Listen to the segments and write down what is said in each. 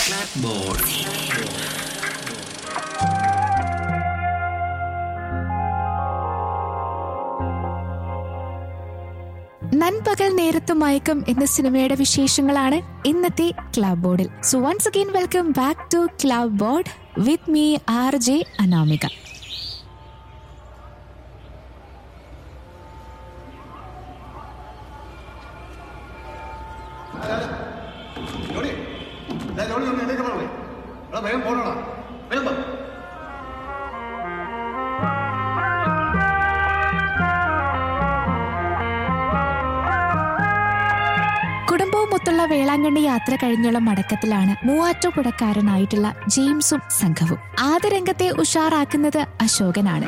Clapboard. നൻപകൽ നേരത്ത് മയക്കം എന്ന സിനിമയുടെ വിശേഷങ്ങളാണ് ഇന്നത്തെ ക്ലബ് ബോർഡിൽ. So once again welcome back to club board with me RJ Anamika. കുടുംബവുമൊത്തുള്ള Velankanni യാത്ര കഴിഞ്ഞുള്ള മടക്കത്തിലാണ് മൂവാറ്റുപുഴക്കാരനായിട്ടുള്ള ജെയിംസും സംഘവും. ആദ്യ രംഗത്തെ ഉഷാറാക്കുന്നത് അശോകനാണ്.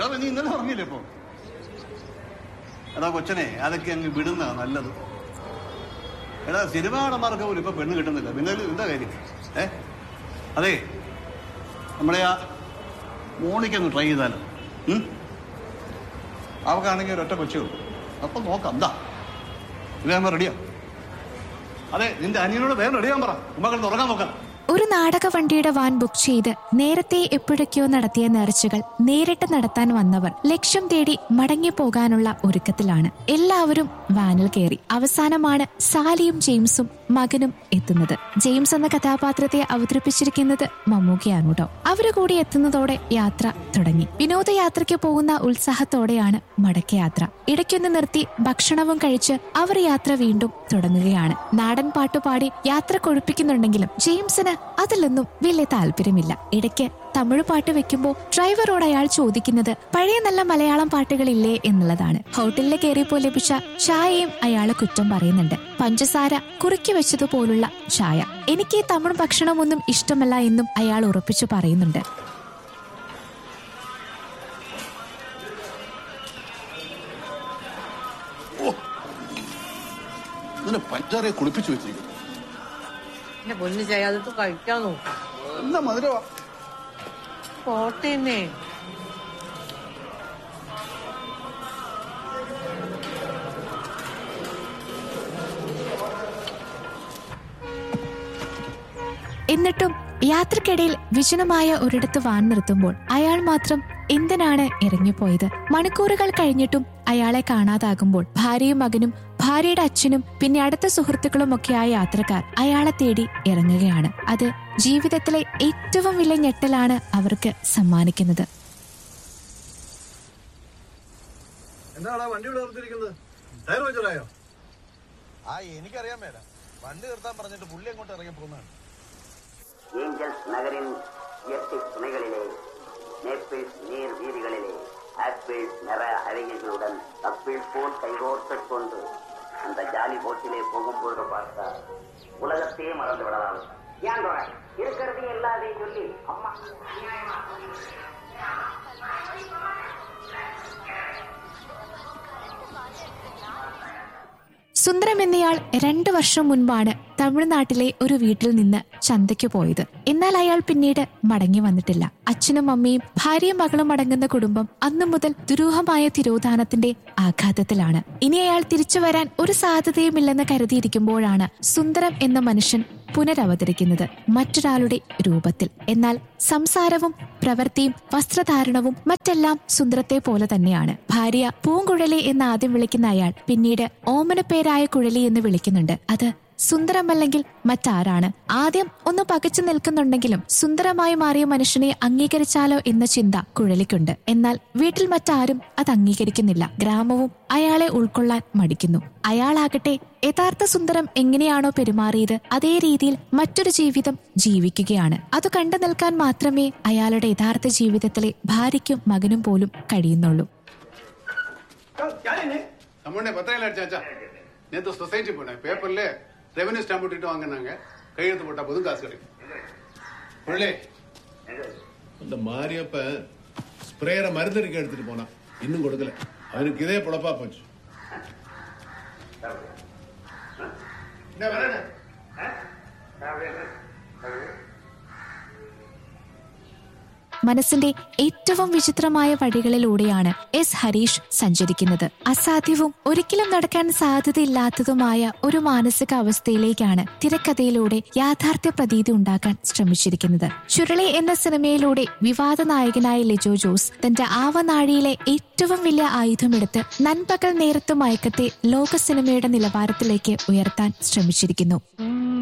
കൊച്ചനെ അതൊക്കെ അങ്ങ് വിടുന്ന നല്ലത്. എടാ സിനിമ നടന്മാർക്ക് പോലും ഇപ്പൊ പെണ്ണ് കിട്ടുന്നില്ല. പിന്നെ എന്താ കാര്യം? അതെ, നമ്മുടെ ആ മോണിക്കങ്ങ് ട്രൈ ചെയ്താലോ. അവക്കാണെങ്കിൽ ഒരൊറ്റ കൊച്ചേ ഉള്ളൂ. അപ്പൊ നോക്കാം. എന്താ ഇത് റെഡിയാ? അതെ, നിന്റെ അനിയനോട് വേഗം റെഡിയാൻ പറ. ഉമ്മകൾ ഉറങ്ങാൻ നോക്കാം. ഒരു നാടക വണ്ടിയുടെ വാൻ ബുക്ക് ചെയ്ത് നേരത്തെ എപ്പോഴൊക്കെയോ നടത്തിയ നേർച്ചകൾ നേരിട്ട് നടത്താൻ വന്നവർ ലക്ഷ്യം തേടി മടങ്ങി പോകാനുള്ള ഒരുക്കത്തിലാണ്. എല്ലാവരും വാനിൽ കയറി. അവസാനമാണ് സാലിയും ജെയിംസും മകനും എത്തുന്നത്. ജെയിംസ് എന്ന കഥാപാത്രത്തെ അവതരിപ്പിച്ചിരിക്കുന്നത് മമ്മൂക്കയാണ് കേട്ടോ. അവര് കൂടി എത്തുന്നതോടെ യാത്ര തുടങ്ങി. വിനോദയാത്രയ്ക്ക് പോകുന്ന ഉത്സാഹത്തോടെയാണ് മടക്കയാത്ര. ഇടയ്ക്കൊന്ന് നിർത്തി ഭക്ഷണവും കഴിച്ച് അവർ യാത്ര വീണ്ടും തുടങ്ങുകയാണ്. നാടൻ പാട്ടുപാടി യാത്ര കൊഴുപ്പിക്കുന്നുണ്ടെങ്കിലും ജെയിംസിന് അതിലൊന്നും വലിയ താല്പര്യമില്ല. ഇടയ്ക്ക് തമിഴ് പാട്ട് വെക്കുമ്പോൾ ഡ്രൈവറോട് അയാൾ ചോദിക്കുന്നത് പഴയ നല്ല മലയാളം പാട്ടുകളില്ലേ എന്നുള്ളതാണ്. ഹോട്ടലിൽ കയറിയപ്പോൾ ലഭിച്ച ചായയും അയാൾ കുറ്റം പറയുന്നുണ്ട്. പഞ്ചസാര കുറുക്കി വെച്ചതുപോലുള്ള ചായ. എനിക്ക് ഈ തമിഴ് ഭക്ഷണമൊന്നും ഇഷ്ടമല്ല എന്നും അയാൾ ഉറപ്പിച്ചു പറയുന്നുണ്ട്. പഞ്ചാരയെ കുളിപ്പിച്ചു വെച്ചിരിക്കുന്നു. പൊന്നു ചെയ്യാതെ കഴിക്കാൻ നോക്കും. എന്താ മധുരവാ? പോട്ടെന്നെ. എന്നിട്ടും യാത്രക്കിടയിൽ വിജനമായ ഒരിടത്ത് വാൻ നിർത്തുമ്പോൾ അയാൾ മാത്രം എന്തിനാണ് ഇറങ്ങിപ്പോയത്? മണിക്കൂറുകൾ കഴിഞ്ഞിട്ടും അയാളെ കാണാതാകുമ്പോൾ ഭാര്യയും മകനും ഭാര്യയുടെ അച്ഛനും പിന്നെ അടുത്ത സുഹൃത്തുക്കളുമൊക്കെയായ യാത്രക്കാർ അയാളെ തേടി ഇറങ്ങുകയാണ്. അത് ജീവിതത്തിലെ ഏറ്റവും വലിയ ഞെട്ടലാണ് അവർക്ക് സമ്മാനിക്കുന്നത്. എന്താടാ വണ്ടി ഇവിടെ നിർത്തിയിരിക്കുന്നത്? ടയർ വെച്ചോളായോ? എനിക്കറിയാൻ മേല. വണ്ടി നിർത്താൻ പറഞ്ഞിട്ട് പുള്ളി അങ്ങോട്ട് ഇറങ്ങി പോകുന്നതാണ്. ஏஞ்சல்ஸ் நகரின் இயற்கை துணைகளிலே, நேப்பிள்ஸ் நீர் வீதிகளிலே ஆப்பிள்ஸ் நிற அழகிகளுடன் கப்பிள் போல் கைகோர்த்துக் கொண்டு அந்த ஜாலி போட்டிலே போகும்போது பார்த்தா உலகத்தையே மறந்து விடலாம். ஏன் இருக்கிறது எல்லாத்தையும் சொல்லி அம்மா സുന്ദരം എന്നയാൾ 2 വർഷം മുൻപാണ് തമിഴ്നാട്ടിലെ ഒരു വീട്ടിൽ നിന്ന് ചന്തയ്ക്ക് പോയത്. എന്നാൽ അയാൾ പിന്നീട് മടങ്ങി വന്നിട്ടില്ല. അച്ഛനും അമ്മയും ഭാര്യയും മകളും അടങ്ങുന്ന കുടുംബം അന്നു മുതൽ ദുരൂഹമായ തിരോധാനത്തിന്റെ ആഘാതത്തിലാണ്. ഇനി അയാൾ തിരിച്ചു വരാൻ ഒരു സാധ്യതയുമില്ലെന്ന് കരുതിയിരിക്കുമ്പോഴാണ് സുന്ദരം എന്ന മനുഷ്യൻ പുനരവതരിക്കുന്നത് മറ്റൊരാളുടെ രൂപത്തിൽ. എന്നാൽ സംസാരവും പ്രവൃത്തിയും വസ്ത്രധാരണവും മറ്റെല്ലാം സുന്ദരത്തെ പോലെ തന്നെയാണ്. ഭാര്യ പൂങ്കുഴലി എന്ന് ആദ്യം വിളിക്കുന്ന അയാൾ പിന്നീട് ഓമനപ്പേരായ കുഴലി എന്ന് വിളിക്കുന്നുണ്ട്. അത് സുന്ദരമല്ലെങ്കിൽ മറ്റാരാണ്? ആദ്യം ഒന്ന് പകച്ചു നിൽക്കുന്നുണ്ടെങ്കിലും സുന്ദരമായി മാറിയ മനുഷ്യനെ അംഗീകരിച്ചാലോ എന്ന ചിന്ത കുഴലിക്കുണ്ട്. എന്നാൽ വീട്ടിൽ മറ്റാരും അത് അംഗീകരിക്കുന്നില്ല. ഗ്രാമവും അയാളെ ഉൾക്കൊള്ളാൻ മടിക്കുന്നു. അയാളാകട്ടെ യഥാർത്ഥ സുന്ദരം എങ്ങനെയാണോ പെരുമാറിയത് അതേ രീതിയിൽ മറ്റൊരു ജീവിതം ജീവിക്കുകയാണ്. അത് കണ്ടു നിൽക്കാൻ മാത്രമേ അയാളുടെ യഥാർത്ഥ ജീവിതത്തിലെ ഭാര്യയ്ക്കും മകനും പോലും കഴിയുന്നുള്ളൂ. ரெவன்யூ ஸ்டாம்ப் விட்டுட்டு வாங்கினாங்க. கையெழுத்து போட்டா போதும் காசு கிடைக்கும். அந்த மாரியப்ப ஸ்ப்ரேயரை மருந்தடிக்க எடுத்துட்டு போனான். இன்னும் கொடுக்கல. அவனுக்கு இதே பொழப்பா போச்சு. മനസ്സിന്റെ ഏറ്റവും വിചിത്രമായ വഴികളിലൂടെയാണ് എസ് ഹരീഷ് സഞ്ചരിക്കുന്നത്. അസാധ്യവും ഒരിക്കലും നടക്കാൻ സാധ്യതയില്ലാത്തതുമായ ഒരു മാനസിക അവസ്ഥയിലേക്കാണ് തിരക്കഥയിലൂടെ യാഥാർത്ഥ്യ പ്രതീതി ഉണ്ടാക്കാൻ ശ്രമിച്ചിരിക്കുന്നത്. ചുരുളി എന്ന സിനിമയിലൂടെ വിവാദ നായകനായ ലിജോ ജോസ് തന്റെ ആവനാഴിയിലെ ഏറ്റവും വലിയ ആയുധമെടുത്ത് നൻപകൽ നേരത്ത് മയക്കത്തെ ലോക സിനിമയുടെ നിലവാരത്തിലേക്ക് ഉയർത്താൻ ശ്രമിച്ചിരിക്കുന്നു.